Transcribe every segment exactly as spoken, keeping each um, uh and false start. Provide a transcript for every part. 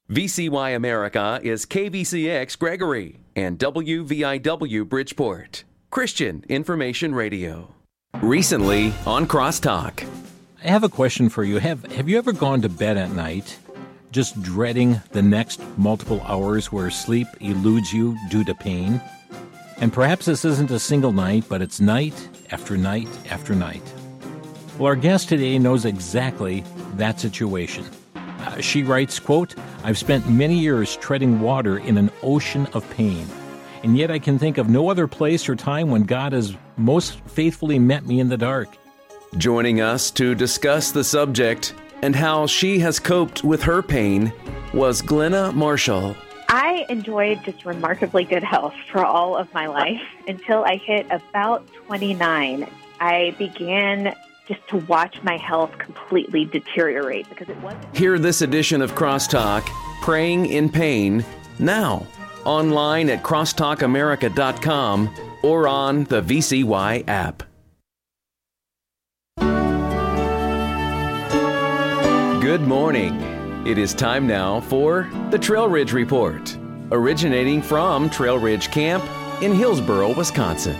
V C Y America is K V C X Gregory and W V I W Bridgeport, Christian Information Radio. Recently on Crosstalk. I have a question for you. Have Have you ever gone to bed at night just dreading the next multiple hours where sleep eludes you due to pain? And perhaps this isn't a single night, but it's night after night after night. Well, our guest today knows exactly that situation. Uh, she writes, quote, "I've spent many years treading water in an ocean of pain, and yet I can think of no other place or time when God has most faithfully met me in the dark." Joining us to discuss the subject and how she has coped with her pain was Glenna Marshall. I enjoyed just remarkably good health for all of my life until I hit about twenty-nine. I began just to watch my health completely deteriorate because it wasn't... Hear this edition of Crosstalk, Praying in Pain, now, online at crosstalk america dot com or on the V C Y app. Good morning. It is time now for the Trail Ridge Report, originating from Trail Ridge Camp in Hillsboro, Wisconsin.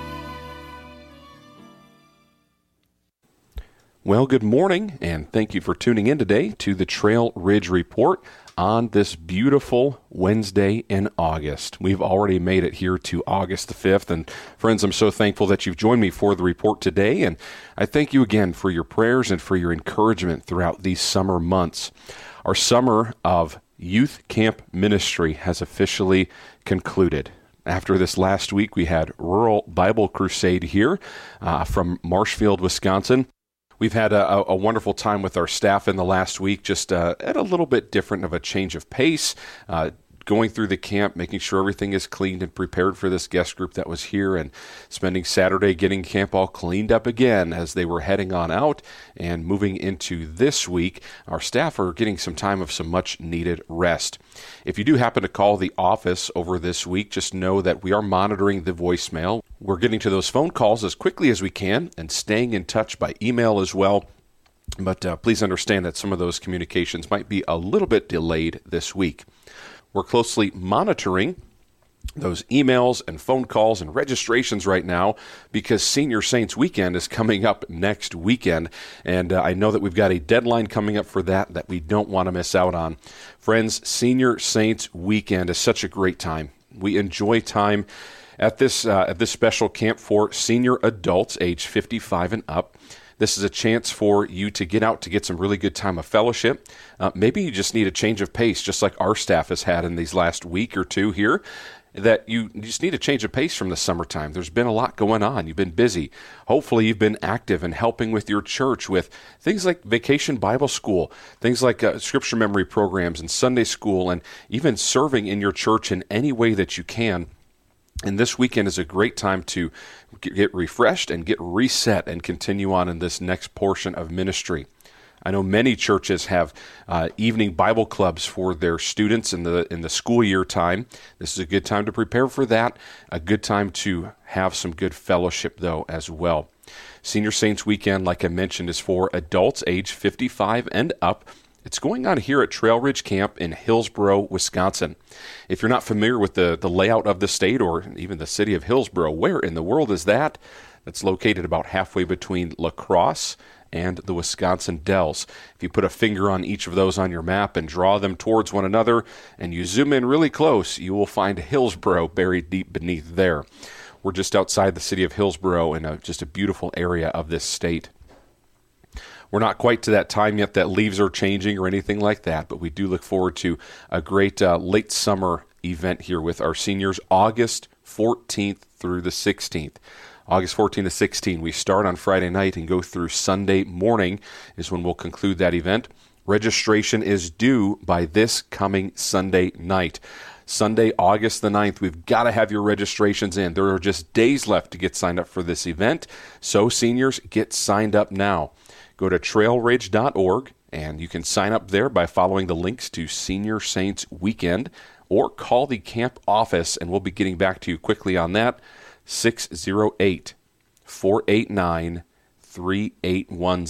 Well, good morning, and thank you for tuning in today to the Trail Ridge Report on this beautiful Wednesday in August. We've already made it here to August the fifth, and friends, I'm so thankful that you've joined me for the report today, and I thank you again for your prayers and for your encouragement throughout these summer months. Our summer of youth camp ministry has officially concluded. After this last week, we had Rural Bible Crusade here uh, from Marshfield, Wisconsin. We've had a, a wonderful time with our staff in the last week, just uh, at a little bit different of a change of pace, uh, going through the camp, making sure everything is cleaned and prepared for this guest group that was here, and spending Saturday getting camp all cleaned up again as they were heading on out and moving into this week. Our staff are getting some time of some much needed rest. If you do happen to call the office over this week, just know that we are monitoring the voicemail. We're getting to those phone calls as quickly as we can and staying in touch by email as well. But uh, please understand that some of those communications might be a little bit delayed this week. We're closely monitoring those emails and phone calls and registrations right now because Senior Saints Weekend is coming up next weekend, and uh, I know that we've got a deadline coming up for that that we don't want to miss out on. Friends, Senior Saints Weekend is such a great time. We enjoy time at this uh, at this special camp for senior adults age fifty-five and up. This is a chance for you to get out to get some really good time of fellowship. Uh, maybe you just need a change of pace, just like our staff has had in these last week or two here, that you just need a change of pace from the summertime. There's been a lot going on. You've been busy. Hopefully you've been active in helping with your church with things like Vacation Bible School, things like uh, scripture memory programs and Sunday school, and even serving in your church in any way that you can. And this weekend is a great time to get refreshed and get reset and continue on in this next portion of ministry. I know many churches have uh, evening Bible clubs for their students in the in the school year time. This is a good time to prepare for that, a good time to have some good fellowship, though, as well. Senior Saints Weekend, like I mentioned, is for adults age fifty-five and up. It's going on here at Trail Ridge Camp in Hillsboro, Wisconsin. If you're not familiar with the, the layout of the state or even the city of Hillsboro, where in the world is that? That's located about halfway between La Crosse and the Wisconsin Dells. If you put a finger on each of those on your map and draw them towards one another, and you zoom in really close, you will find Hillsboro buried deep beneath there. We're just outside the city of Hillsboro in a, just a beautiful area of this state. We're not quite to that time yet that leaves are changing or anything like that, but we do look forward to a great uh, late summer event here with our seniors, August fourteenth through the sixteenth. August fourteenth to sixteenth, we start on Friday night and go through Sunday morning is when we'll conclude that event. Registration is due by this coming Sunday night. Sunday, August the ninth, we've got to have your registrations in. There are just days left to get signed up for this event, so seniors, get signed up now. Go to trail ridge dot org, and you can sign up there by following the links to Senior Saints Weekend, or call the camp office, and we'll be getting back to you quickly on that, six oh eight, four eight nine, three eight one